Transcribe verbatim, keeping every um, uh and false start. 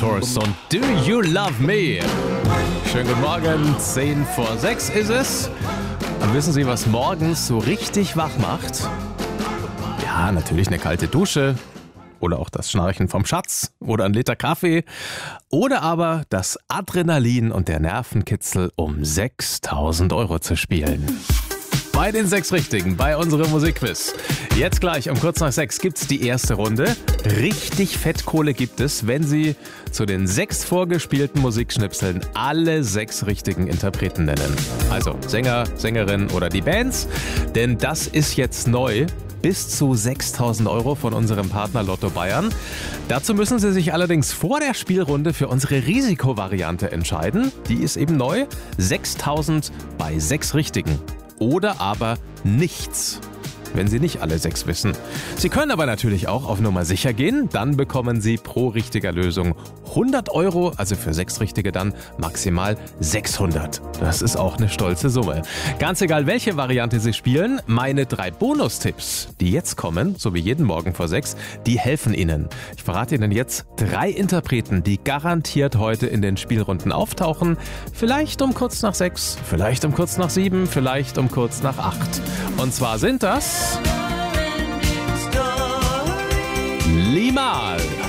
Motors und Do You Love Me? Schönen guten Morgen, zehn vor sechs ist es. Und wissen Sie, was morgens so richtig wach macht? Ja, natürlich eine kalte Dusche. Oder auch das Schnarchen vom Schatz oder ein Liter Kaffee. Oder aber das Adrenalin und der Nervenkitzel, um sechstausend Euro zu spielen. Bei den sechs Richtigen, bei unserem Musikquiz. Jetzt gleich um kurz nach sechs gibt's die erste Runde. Richtig Fettkohle gibt es, wenn Sie zu den sechs vorgespielten Musikschnipseln alle sechs richtigen Interpreten nennen. Also Sänger, Sängerin oder die Bands. Denn das ist jetzt neu. Bis zu sechstausend Euro von unserem Partner Lotto Bayern. Dazu müssen Sie sich allerdings vor der Spielrunde für unsere Risikovariante entscheiden. Die ist eben neu. sechstausend bei sechs Richtigen. Oder aber nichts, wenn Sie nicht alle sechs wissen. Sie können aber natürlich auch auf Nummer sicher gehen. Dann bekommen Sie pro richtiger Lösung hundert Euro, also für sechs Richtige dann maximal sechshundert. Das ist auch eine stolze Summe. Ganz egal, welche Variante Sie spielen, meine drei Bonustipps, die jetzt kommen, so wie jeden Morgen vor sechs, die helfen Ihnen. Ich verrate Ihnen jetzt drei Interpreten, die garantiert heute in den Spielrunden auftauchen. Vielleicht um kurz nach sechs, vielleicht um kurz nach sieben, vielleicht um kurz nach acht. Und zwar sind das Limahl,